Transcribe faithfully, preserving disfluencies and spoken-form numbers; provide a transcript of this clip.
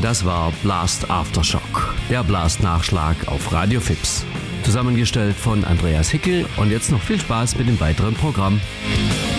Das war Blast Aftershock, der Blast-Nachschlag auf Radio Fips. Zusammengestellt von Andreas Hickel und jetzt noch viel Spaß mit dem weiteren Programm.